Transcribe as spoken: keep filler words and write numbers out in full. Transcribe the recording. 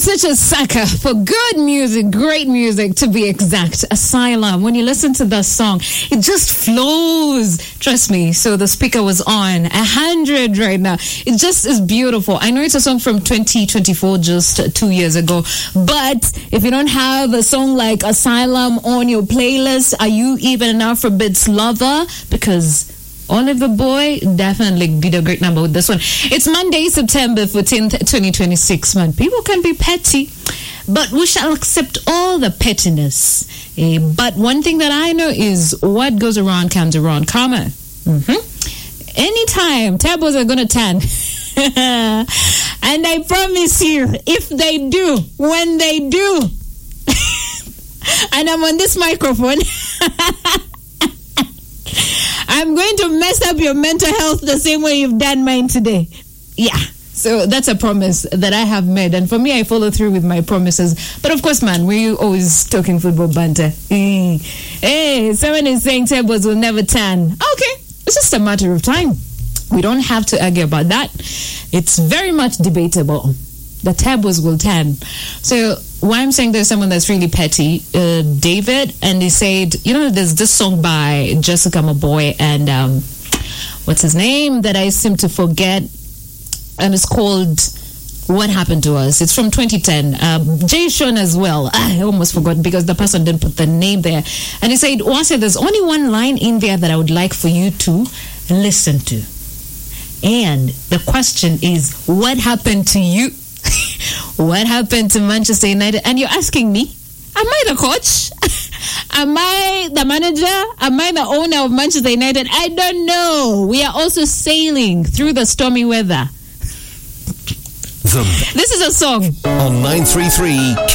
such a sucker for good music, great music to be exact. Asylum. When you listen to the song, it just flows. Trust me. So the speaker was on a hundred right now. It just is beautiful. I know it's a song from twenty twenty-four, just two years ago. But if you don't have a song like Asylum on your playlist, are you even an Afrobeats lover? Because Oliver Boy definitely did a great number with this one. It's Monday, September fourteenth, twenty twenty-six, man. People can be petty, but we shall accept all the pettiness. Eh, but one thing that I know is what goes around comes around. Karma. Mm-hmm. Anytime tables are going to turn. And I promise you, if they do, when they do, and I'm on this microphone, I'm going to mess up your mental health the same way you've done mine today. Yeah. So that's a promise that I have made. And for me, I follow through with my promises. But of course, man, we're always talking football banter. Mm. Hey, someone is saying tables will never turn. Okay. It's just a matter of time. We don't have to argue about that. It's very much debatable. The tables will turn. So why I'm saying there's someone that's really petty, uh, David, and he said, you know, there's this song by Jessica Maboy and um, what's his name that I seem to forget, and it's called What Happened to Us. It's from twenty ten. Um, Jay Sean as well. I almost forgot because the person didn't put the name there. And he said, Wasa, there's only one line in there that I would like for you to listen to. And the question is, what happened to you? What happened to Manchester United? And you're asking me, am I the coach? Am I the manager? Am I the owner of Manchester United? I don't know. We are also sailing through the stormy weather. The this is a song on nine three three